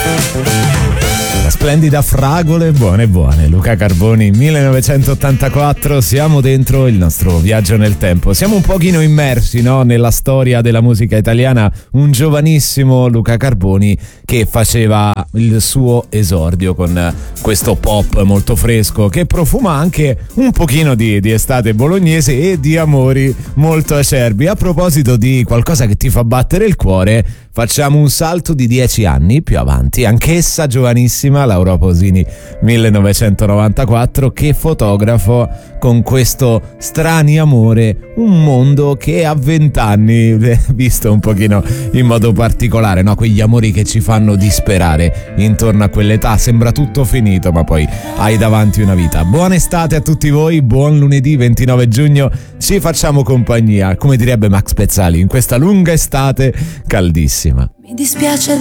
Splendida Fragole, buone buone. Luca Carboni, 1984, siamo dentro il nostro viaggio nel tempo. Siamo un pochino immersi, no, nella storia della musica italiana. Un giovanissimo Luca Carboni che faceva il suo esordio con questo pop molto fresco che profuma anche un pochino di estate bolognese e di amori molto acerbi. A proposito di qualcosa che ti fa battere il cuore, facciamo un salto di 10 anni più avanti, anch'essa giovanissima, Laura Pausini, 1994, che fotografo con questo Strani amore, un mondo che a 20 anni, visto un pochino in modo particolare, no? Quegli amori che ci fanno disperare intorno a quell'età, sembra tutto finito, ma poi hai davanti una vita. Buona estate a tutti voi, buon lunedì 29 giugno, ci facciamo compagnia, come direbbe Max Pezzali, in questa lunga estate caldissima. Mi dispiace